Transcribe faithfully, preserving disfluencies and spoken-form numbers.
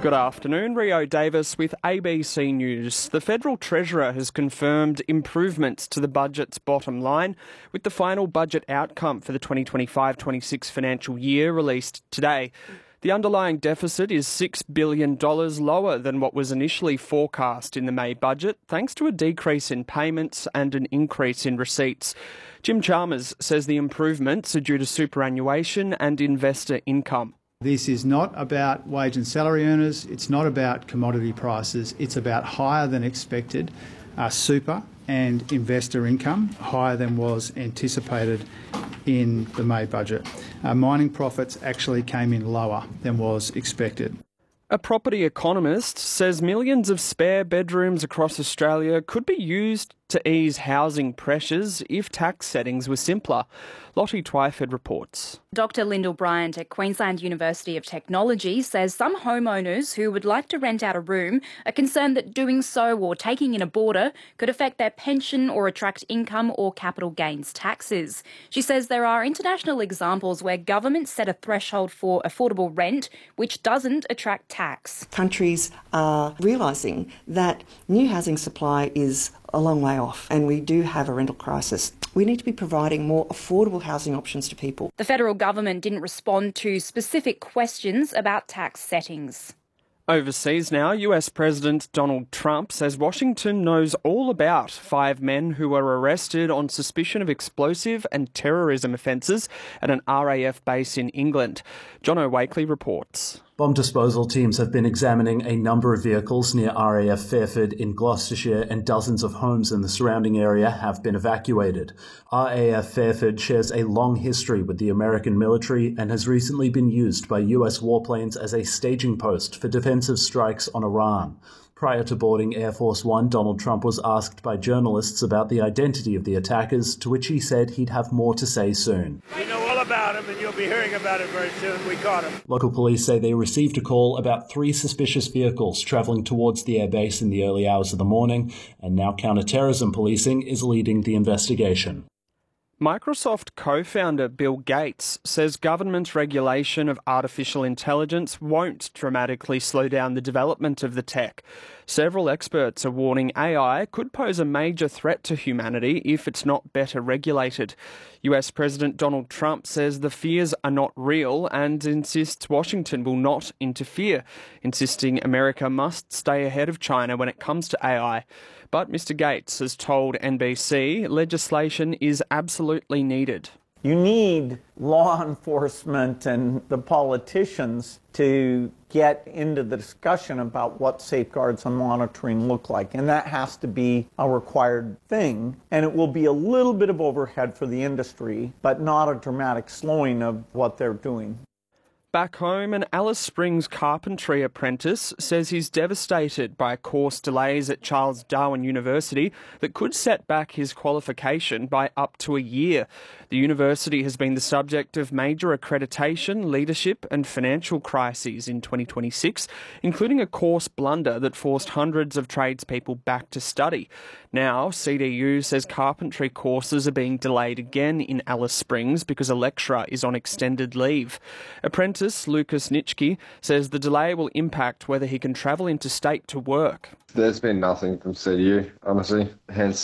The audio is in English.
Good afternoon, Rio Davis with A B C News. The Federal Treasurer has confirmed improvements to the budget's bottom line, with the final budget outcome for the twenty twenty-five twenty-six financial year released today. The underlying deficit is six billion dollars lower than what was initially forecast in the May budget, thanks to a decrease in payments and an increase in receipts. Jim Chalmers says the improvements are due to superannuation and investor income. This is not about wage and salary earners, it's not about commodity prices, it's about higher than expected uh, super and investor income, higher than was anticipated in the May budget. Uh, mining profits actually came in lower than was expected. A property economist says millions of spare bedrooms across Australia could be used to ease housing pressures if tax settings were simpler. Lottie Twyford reports. Doctor Lyndall Bryant at Queensland University of Technology says some homeowners who would like to rent out a room are concerned that doing so or taking in a boarder could affect their pension or attract income or capital gains taxes. She says there are international examples where governments set a threshold for affordable rent which doesn't attract tax. Countries are realising that new housing supply is a long way off and we do have a rental crisis. We need to be providing more affordable housing options to people. The federal government didn't respond to specific questions about tax settings. Overseas now, U S President Donald Trump says Washington knows all about five men who were arrested on suspicion of explosive and terrorism offences at an R A F base in England. John O'Wakely reports. Bomb disposal teams have been examining a number of vehicles near R A F Fairford in Gloucestershire, and dozens of homes in the surrounding area have been evacuated. R A F Fairford shares a long history with the American military and has recently been used by U S warplanes as a staging post for defensive strikes on Iran. Prior to boarding Air Force One, Donald Trump was asked by journalists about the identity of the attackers, to which he said he'd have more to say soon. We know all about him, and you'll be hearing about it very soon. We caught him. Local police say they received a call about three suspicious vehicles travelling towards the airbase in the early hours of the morning, and now counter-terrorism policing is leading the investigation. Microsoft co-founder Bill Gates says government regulation of artificial intelligence won't dramatically slow down the development of the tech. Several experts are warning A I could pose a major threat to humanity if it's not better regulated. U S President Donald Trump says the fears are not real and insists Washington will not interfere, insisting America must stay ahead of China when it comes to A I. But Mister Gates has told N B C legislation is absolutely needed. You need law enforcement and the politicians to get into the discussion about what safeguards and monitoring look like, and that has to be a required thing. And it will be a little bit of overhead for the industry, but not a dramatic slowing of what they're doing. Back home, an Alice Springs carpentry apprentice says he's devastated by course delays at Charles Darwin University that could set back his qualification by up to a year. The university has been the subject of major accreditation, leadership and financial crises in twenty twenty-six, including a course blunder that forced hundreds of tradespeople back to study. Now, C D U says carpentry courses are being delayed again in Alice Springs because a lecturer is on extended leave. Apprentice Lucas Nitschke says the delay will impact whether he can travel interstate to work. There's been nothing from C D U, honestly, hence